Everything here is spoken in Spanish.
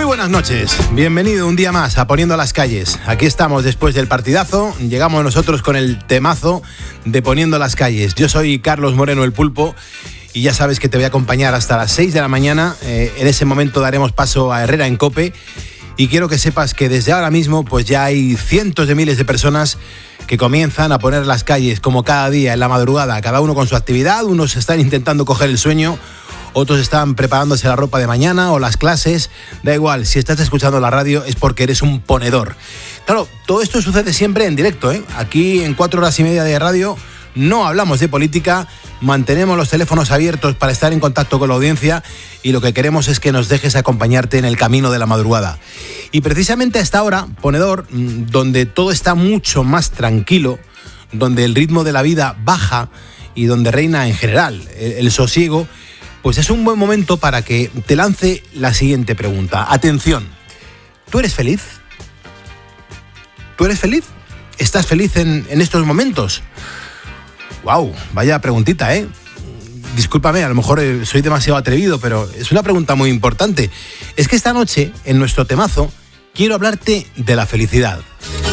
buenas noches, bienvenido un día más a Poniendo las Calles. Aquí estamos después del partidazo, llegamos nosotros con el temazo de Poniendo las Calles. Yo soy Carlos Moreno, el Pulpo, y ya sabes que te voy a acompañar hasta las 6 de la mañana. En ese momento daremos paso a Herrera en COPE, y quiero que sepas que desde ahora mismo pues ya hay cientos de miles de personas que comienzan a poner las calles como cada día en la madrugada, cada uno con su actividad. Unos están intentando coger el sueño, otros están preparándose la ropa de mañana o las clases. Da igual, si estás escuchando la radio es porque eres un ponedor. Claro, todo esto sucede siempre en directo, ¿eh? Aquí en 4 horas y media de radio no hablamos de política, mantenemos los teléfonos abiertos para estar en contacto con la audiencia, y lo que queremos es que nos dejes acompañarte en el camino de la madrugada. Y precisamente a esta hora, ponedor, donde todo está mucho más tranquilo, donde el ritmo de la vida baja y donde reina en general el sosiego, pues es un buen momento para que te lance la siguiente pregunta. Atención, ¿tú eres feliz? ¿Tú eres feliz? ¿Estás feliz en estos momentos? ¡Wow! Vaya preguntita, ¿eh? Discúlpame, a lo mejor soy demasiado atrevido, pero es una pregunta muy importante. Es que esta noche, en nuestro temazo, quiero hablarte de la felicidad.